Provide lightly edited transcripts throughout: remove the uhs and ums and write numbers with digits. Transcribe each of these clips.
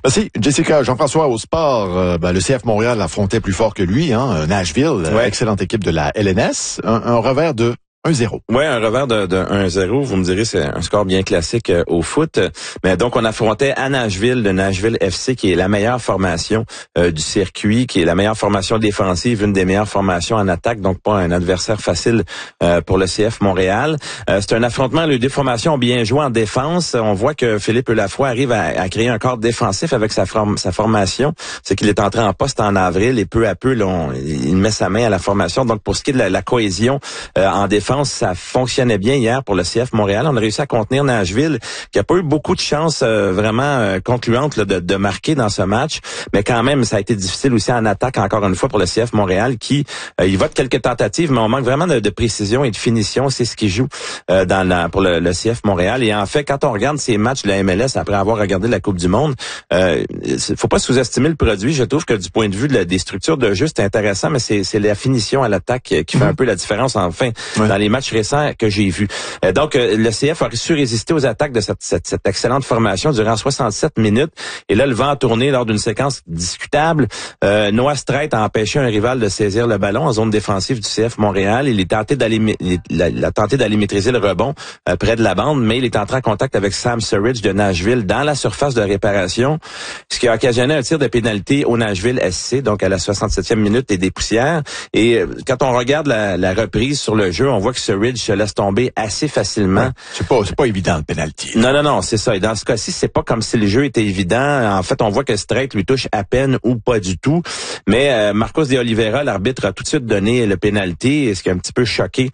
Merci, Jessica. Jean-François, au sport, le CF Montréal affrontait plus fort que lui, Nashville, excellente équipe de la LNS, un revers de 1-0. Ouais, un revers de 1-0. Vous me direz, c'est un score bien classique au foot. Mais donc, on affrontait à Nashville, le Nashville FC, qui est la meilleure formation du circuit, qui est la meilleure formation défensive, une des meilleures formations en attaque. Donc, pas un adversaire facile pour le CF Montréal. C'est un affrontement. Les deux formations ont bien joué en défense. On voit que Philippe Lafroy arrive à créer un corps défensif avec sa formation. C'est qu'il est entré en poste en avril et peu à peu, là, il met sa main à la formation. Donc, pour ce qui est de la cohésion en défense, ça fonctionnait bien hier pour le CF Montréal. On a réussi à contenir Nashville, qui a pas eu beaucoup de chances vraiment concluantes là, de marquer dans ce match. Mais quand même, ça a été difficile aussi en attaque, encore une fois, pour le CF Montréal, qui il va de quelques tentatives, mais on manque vraiment de précision et de finition. C'est ce qui joue pour le CF Montréal. Et en fait, quand on regarde ces matchs de la MLS après avoir regardé la Coupe du Monde, faut pas sous-estimer le produit. Je trouve que du point de vue des structures de jeu, c'est intéressant, mais c'est la finition à l'attaque qui fait un peu la différence, enfin, dans les matchs récents que j'ai vus. Donc, le CF a su résister aux attaques de cette excellente formation durant 67 minutes. Et là, le vent a tourné lors d'une séquence discutable. Noah Strait a empêché un rival de saisir le ballon en zone défensive du CF Montréal. Il a tenté d'aller maîtriser le rebond près de la bande, mais il est entré en contact avec Sam Surridge de Nashville dans la surface de réparation, ce qui a occasionné un tir de pénalité au Nashville SC, donc à la 67e minute et des poussières. Et quand on regarde la reprise sur le jeu, on voit que Surridge se laisse tomber assez facilement. Ouais, c'est pas évident le penalty. Non, c'est ça. Et dans ce cas-ci, c'est pas comme si le jeu était évident. En fait, on voit que Strait lui touche à peine ou pas du tout. Mais Marcos de Oliveira, l'arbitre, a tout de suite donné le penalty. Ce qui a un petit peu choqué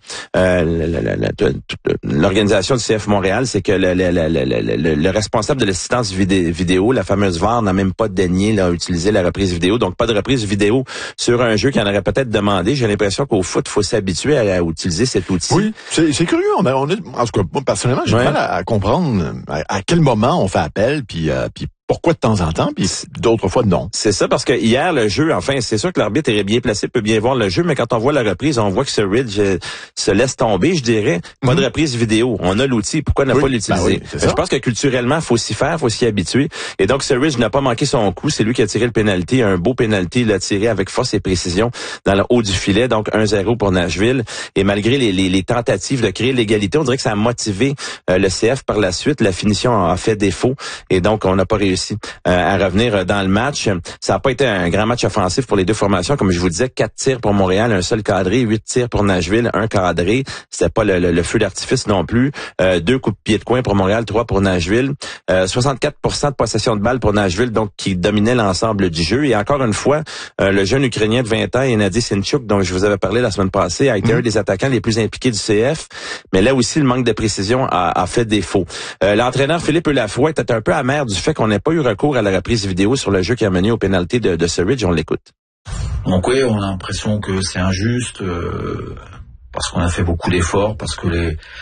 l'organisation du CF Montréal, c'est que le responsable de l'assistance vidéo, la fameuse VAR, n'a même pas daigné utiliser la reprise vidéo. Donc, pas de reprise vidéo sur un jeu qu'il en aurait peut-être demandé. J'ai l'impression qu'au foot, il faut s'habituer à utiliser cet outil. Oui, c'est curieux. On est, en tout cas, moi, personnellement, j'ai du mal à comprendre à quel moment on fait appel, puis pourquoi de temps en temps, puis d'autres fois non. C'est ça, parce que hier, le jeu, enfin, c'est sûr que l'arbitre est bien placé, peut bien voir le jeu, mais quand on voit la reprise, on voit que Surridge se laisse tomber, je dirais. Pas de reprise vidéo. On a l'outil, pourquoi ne pas l'utiliser? Je pense que culturellement, il faut s'y faire, faut s'y habituer. Et donc, Surridge n'a pas manqué son coup. C'est lui qui a tiré le pénalty, un beau pénalty. Il l'a tiré avec force et précision dans le haut du filet. Donc, 1-0 pour Nashville. Et malgré les tentatives de créer l'égalité, on dirait que ça a motivé le CF par la suite. La finition a fait défaut. Et donc, on n'a pas réussi à revenir dans le match. Ça n'a pas été un grand match offensif pour les deux formations. Comme je vous disais, 4 tirs pour Montréal, un seul cadré, 8 tirs pour Nashville, un cadré. C'était pas le feu d'artifice non plus. 2 coups de pied de coin pour Montréal, 3 pour Nashville. 64% de possession de balle pour Nashville, donc qui dominait l'ensemble du jeu. Et encore une fois, le jeune Ukrainien de 20 ans, Gennady Sinchuk, dont je vous avais parlé la semaine passée, a été un des attaquants les plus impliqués du CF. Mais là aussi, le manque de précision a fait défaut. L'entraîneur Philippe Lafroy était un peu amer du fait qu'on n'ait pas eu recours à la reprise vidéo sur le jeu qui a mené au pénalty de Surridge. On l'écoute. Donc oui, on a l'impression que c'est injuste parce qu'on a fait beaucoup d'efforts, parce que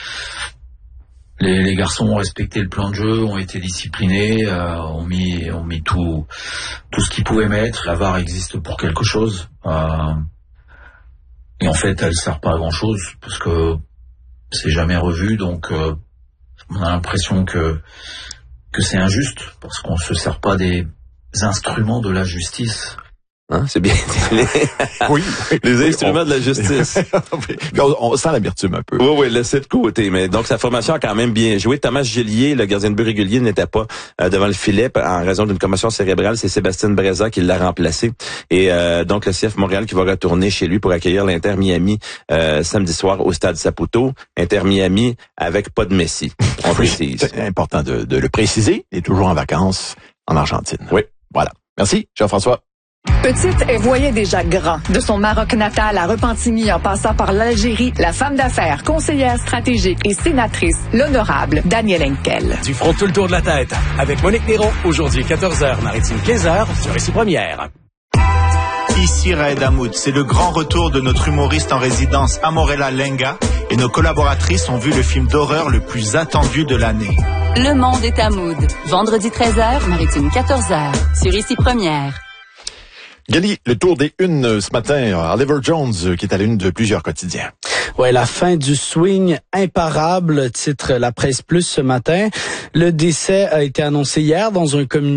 les garçons ont respecté le plan de jeu, ont été disciplinés, ont mis tout ce qu'ils pouvaient mettre. La VAR existe pour quelque chose. Et en fait, elle sert pas à grand chose parce que c'est jamais revu. Donc, on a l'impression que c'est injuste parce qu'on se sert pas des instruments de la justice. Hein, c'est bien. Les instruments de la justice. on sent l'amertume un peu. Oui, laissez de côté. Mais donc, sa formation a quand même bien joué. Thomas Gillier, le gardien de but régulier, n'était pas devant le filet en raison d'une commotion cérébrale. C'est Sébastien Breza qui l'a remplacé. Et donc, le CF Montréal qui va retourner chez lui pour accueillir l'Inter Miami samedi soir au Stade Saputo. Inter Miami avec pas de Messi. On précise. C'est important de le préciser. Il est toujours en vacances en Argentine. Oui. Voilà. Merci, Jean-François. Petite, elle voyait déjà grand. De son Maroc natal à Repentigny en passant par l'Algérie, la femme d'affaires, conseillère stratégique et sénatrice, l'honorable Danielle Henkel. Tu feras tout le tour de la tête avec Monique Néron, aujourd'hui 14h, Maritime 15h, sur Récit Première. Ici Raed Hamoud, c'est le grand retour de notre humoriste en résidence Amorella Lenga et nos collaboratrices ont vu le film d'horreur le plus attendu de l'année. Le monde est à Mood. Vendredi 13h, Maritime 14h, sur Récit Première. Gali, le tour des unes ce matin, Oliver Jones qui est à l'une de plusieurs quotidiens. Ouais, la fin du swing imparable, titre La Presse Plus ce matin. Le décès a été annoncé hier dans un communiqué.